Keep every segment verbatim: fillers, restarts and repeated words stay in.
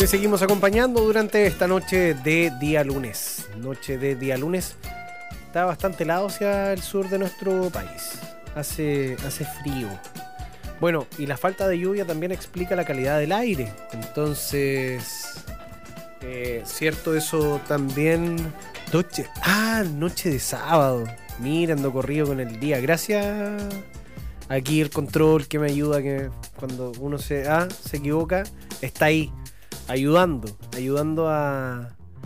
Te seguimos acompañando durante esta noche de día lunes. Noche de día lunes. Está bastante helado hacia el sur de nuestro país. Hace, hace frío. Bueno, y la falta de lluvia también explica la calidad del aire. Entonces, eh, cierto eso también. Noche, ah, noche de sábado. Mira, ando corrido con el día. Gracias. Aquí el control que me ayuda, que cuando uno se, ah, se equivoca, está ahí, ayudando, ayudando a,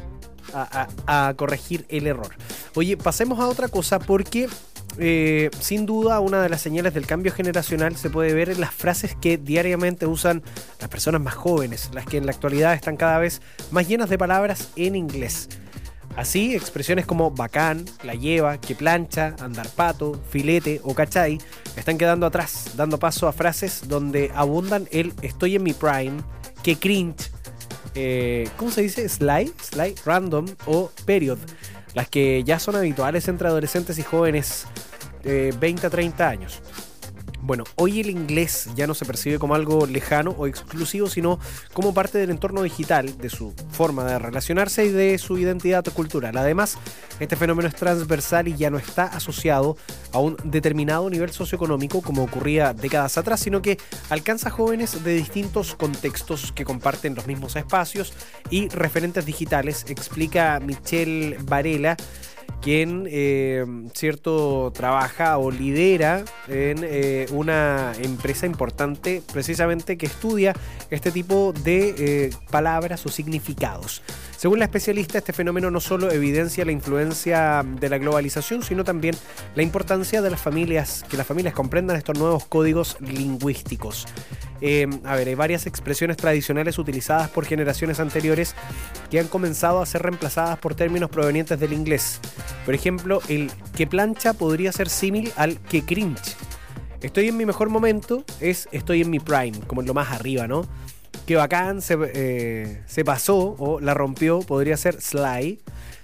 a, a, a corregir el error. Oye, pasemos a otra cosa porque eh, sin duda una de las señales del cambio generacional se puede ver en las frases que diariamente usan las personas más jóvenes, las que en la actualidad están cada vez más llenas de palabras en inglés. Así, expresiones como bacán, la lleva, que plancha, andar pato, filete o cachai están quedando atrás, dando paso a frases donde abundan el estoy en mi prime, que cringe, eh, ¿cómo se dice? Slide, slide, random o period, las que ya son habituales entre adolescentes y jóvenes de veinte a treinta años. Bueno, hoy el inglés ya no se percibe como algo lejano o exclusivo, sino como parte del entorno digital, de su forma de relacionarse y de su identidad cultural. Además, este fenómeno es transversal y ya no está asociado a un determinado nivel socioeconómico como ocurría décadas atrás, sino que alcanza a jóvenes de distintos contextos que comparten los mismos espacios y referentes digitales, explica Michelle Varela, quien eh, cierto trabaja o lidera en eh, una empresa importante precisamente que estudia este tipo de eh, palabras o significados. Según la especialista, este fenómeno no solo evidencia la influencia de la globalización, sino también la importancia de las familias, que las familias comprendan estos nuevos códigos lingüísticos. Eh, a ver, hay varias expresiones tradicionales utilizadas por generaciones anteriores que han comenzado a ser reemplazadas por términos provenientes del inglés. Por ejemplo, el que plancha podría ser símil al que cringe. Estoy en mi mejor momento es estoy en mi prime, como en lo más arriba, ¿no? Que bacán, se, eh, se pasó o la rompió, podría ser sly,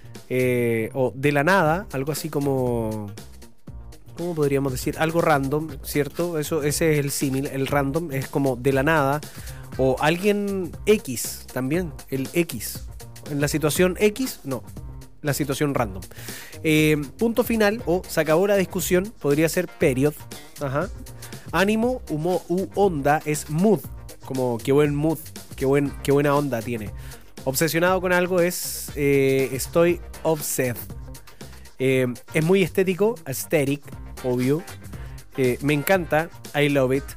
eh, o de la nada, algo así como, ¿cómo podríamos decir? Algo random, ¿cierto? Eso, ese es el símil, el random es como de la nada, o alguien X, también, el X. En la situación X, no, la situación random. Eh, punto final o se acabó la discusión, podría ser period. Ajá. Ánimo, humo u onda es mood. Como qué buen mood, qué, buen, qué buena onda tiene. Obsesionado con algo es eh, estoy obsessed. Eh, es muy estético, aesthetic, obvio. Eh, me encanta, I love it.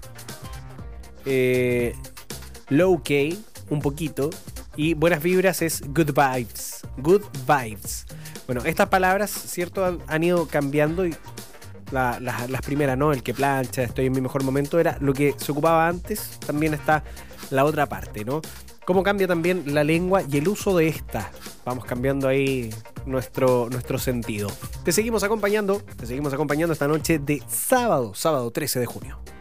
Eh, low key, un poquito. Y buenas vibras es good vibes. Good vibes. Bueno, estas palabras, cierto, han, han ido cambiando y La, la, las primeras, ¿no? El que plancha, estoy en mi mejor momento, era lo que se ocupaba antes. También está la otra parte, ¿no? Cómo cambia también la lengua y el uso de esta. Vamos cambiando ahí nuestro, nuestro sentido. Te seguimos acompañando, te seguimos acompañando esta noche de sábado, sábado trece de junio.